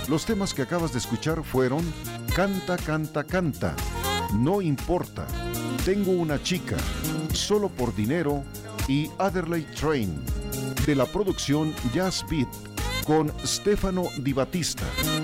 Los temas que acabas de escuchar fueron Canta, canta, canta, No importa, Tengo una chica, Solo por dinero y Adderley Train, de la producción Jazz Beat con Stefano Di Battista.